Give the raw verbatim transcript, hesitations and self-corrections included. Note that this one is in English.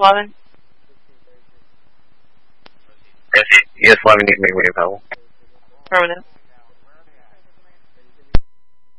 eleven. E S eleven, you can make radio call. Affirmative.